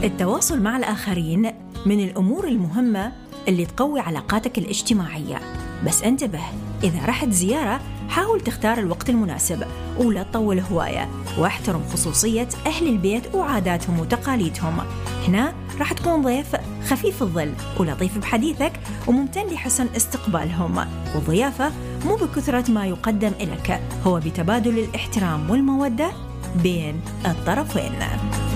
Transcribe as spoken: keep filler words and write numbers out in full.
التواصل مع الآخرين من الأمور المهمة اللي تقوي علاقاتك الاجتماعية، بس انتبه، إذا رحت زيارة حاول تختار الوقت المناسب ولا تطول هواية، واحترم خصوصية أهل البيت وعاداتهم وتقاليدهم. هنا راح تكون ضيف خفيف الظل ولطيف بحديثك وممتن لحسن استقبالهم، والضيافة مو بكثرة ما يقدم لك، هو بتبادل الاحترام والمودة بين الطرفين.